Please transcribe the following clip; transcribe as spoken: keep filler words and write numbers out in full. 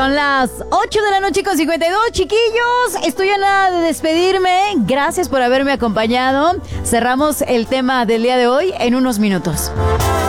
Son las ocho de la noche con cincuenta y dos, chiquillos. Estoy a nada de despedirme. Gracias por haberme acompañado. Cerramos el tema del día de hoy en unos minutos.